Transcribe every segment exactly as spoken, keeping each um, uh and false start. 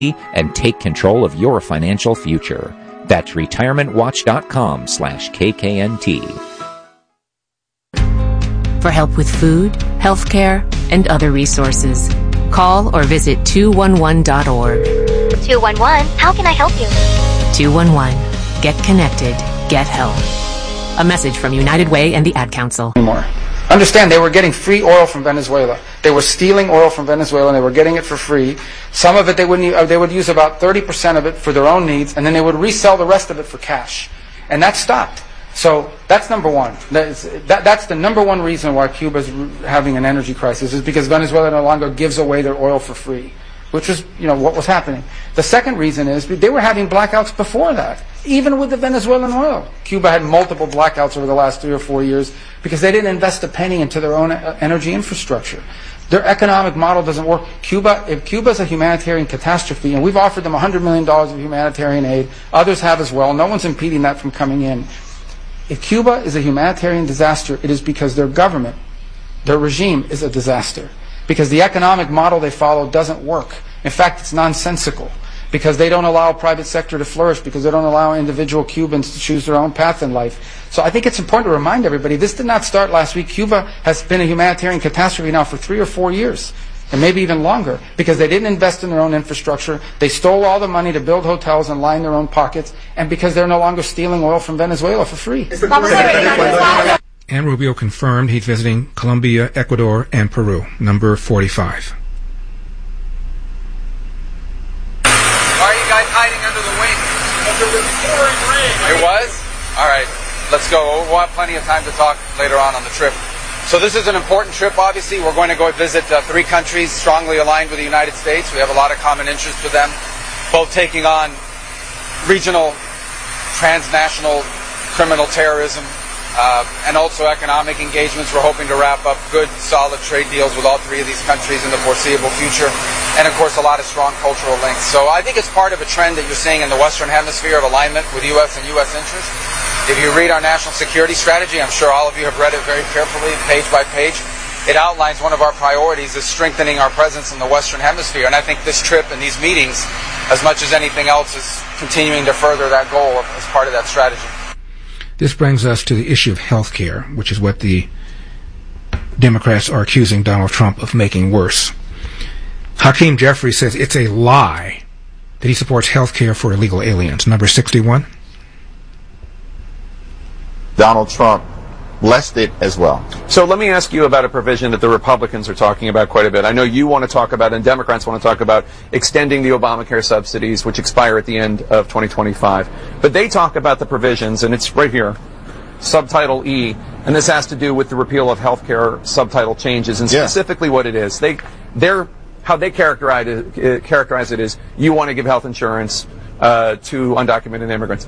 and take control of your financial future. That's retirementwatch.com slash KKNT. For help with food, healthcare, and other resources, call or visit two one one dot org. two one one, how can I help you? two one one, get connected, get help. A message from United Way and the Ad Council. Anymore. Understand, they were getting free oil from Venezuela. They were stealing oil from Venezuela, and they were getting it for free. Some of it, they wouldn't. Uh, they would use about thirty percent of it for their own needs, and then they would resell the rest of it for cash. And that stopped. So that's number one. That's, that, that's the number one reason why Cuba's having an energy crisis, is because Venezuela no longer gives away their oil for free, which was, you know, what was happening. The second reason is they were having blackouts before that, even with the Venezuelan oil. Cuba had multiple blackouts over the last three or four years because they didn't invest a penny into their own energy infrastructure. Their economic model doesn't work. Cuba, if Cuba's a humanitarian catastrophe, and we've offered them one hundred million dollars of humanitarian aid, others have as well, no one's impeding that from coming in. If Cuba is a humanitarian disaster, it is because their government, their regime is a disaster. Because the economic model they follow doesn't work. In fact, it's nonsensical. Because they don't allow private sector to flourish, because they don't allow individual Cubans to choose their own path in life. So I think it's important to remind everybody, this did not start last week. Cuba has been a humanitarian catastrophe now for three or four years, and maybe even longer, because they didn't invest in their own infrastructure, they stole all the money to build hotels and line their own pockets, and because they're no longer stealing oil from Venezuela for free. And Rubio confirmed he's visiting Colombia, Ecuador, and Peru. Number forty-five. Why are you guys hiding under the wing? Because it was pouring rain. It was? All right, let's go. We'll have plenty of time to talk later on on the trip. So this is an important trip, obviously. We're going to go visit uh, three countries strongly aligned with the United States. We have a lot of common interests with them, both taking on regional, transnational criminal terrorism, Uh, and also economic engagements. We're hoping to wrap up good, solid trade deals with all three of these countries in the foreseeable future. And, of course, a lot of strong cultural links. So I think it's part of a trend that you're seeing in the Western Hemisphere of alignment with U S and U S interests. If you read our national security strategy, I'm sure all of you have read it very carefully, page by page. It outlines one of our priorities is strengthening our presence in the Western Hemisphere. And I think this trip and these meetings, as much as anything else, is continuing to further that goal as part of that strategy. This brings us to the issue of health care, which is what the Democrats are accusing Donald Trump of making worse. Hakeem Jeffries says it's a lie that he supports health care for illegal aliens. Number sixty-one. Donald Trump blessed it as well. So let me ask you about a provision that the Republicans are talking about quite a bit. I know you want to talk about, and Democrats want to talk about, extending the Obamacare subsidies, which expire at the end of twenty twenty-five. But they talk about the provisions, and it's right here, subtitle E, and this has to do with the repeal of health care subtitle changes, and specifically yeah. what it is. They, they're, how they characterize it, characterize it is, you want to give health insurance uh, to undocumented immigrants.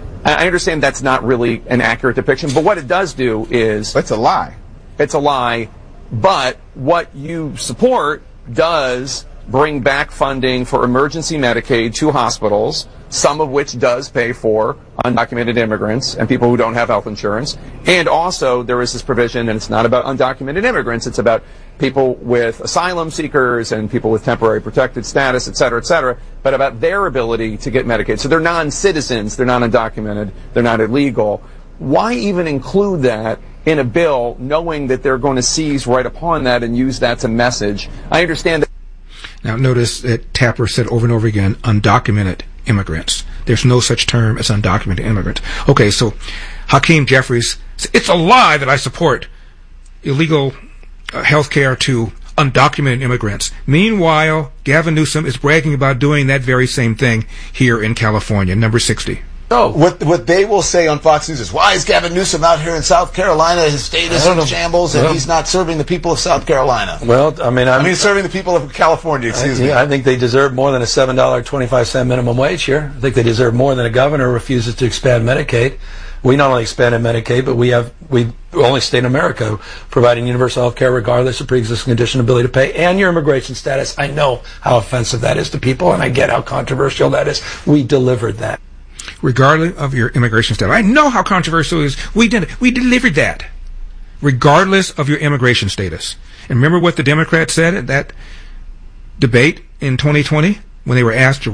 I understand that's not really an accurate depiction, but what it does do is... It's a lie. It's a lie, but what you support does bring back funding for emergency Medicaid to hospitals, some of which does pay for undocumented immigrants and people who don't have health insurance. And also there is this provision, and it's not about undocumented immigrants, it's about people with asylum seekers and people with temporary protected status, et cetera, et cetera, but about their ability to get Medicaid. So they're non-citizens, they're not undocumented, they're not illegal. Why even include that in a bill knowing that they're going to seize right upon that and use that to message? I understand that. Now notice that Tapper said over and over again, undocumented immigrants. There's no such term as undocumented immigrants. Okay, so Hakeem Jeffries, it's a lie that I support illegal uh, health care to undocumented immigrants. Meanwhile, Gavin Newsom is bragging about doing that very same thing here in California. Number sixty. No. What what they will say on Fox News is, why is Gavin Newsom out here in South Carolina? His state is in shambles, and well, he's not serving the people of South Carolina. Well, I mean, I'm, I mean, serving the people of California. Excuse I, me. Yeah, I think they deserve more than a seven dollar and twenty-five cent minimum wage here. I think they deserve more than a governor who refuses to expand Medicaid. We not only expanded Medicaid, but we have we only state in America providing universal health care regardless of pre-existing condition, ability to pay, and your immigration status. I know how offensive that is to people, and I get how controversial that is. We delivered that. Regardless of your immigration status. I know how controversial it is. We did it. We delivered that. Regardless of your immigration status. And remember what the Democrats said at that debate in twenty twenty? when they were asked to